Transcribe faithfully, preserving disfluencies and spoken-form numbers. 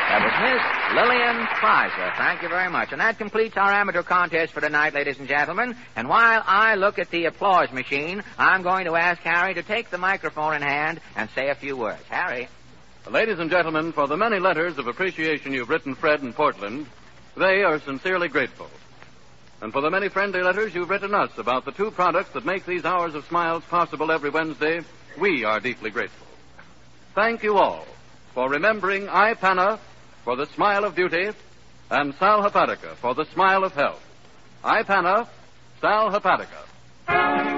That was Miss Lillian Plaza. Thank you very much. And that completes our amateur contest for tonight, ladies and gentlemen. And while I look at the applause machine, I'm going to ask Harry to take the microphone in hand and say a few words. Harry. Ladies and gentlemen, for the many letters of appreciation you've written Fred in Portland, they are sincerely grateful. And for the many friendly letters you've written us about the two products that make these hours of smiles possible every Wednesday, we are deeply grateful. Thank you all for remembering iPana for the smile of beauty and Sal Hepatica for the smile of health. iPana, Sal Hepatica.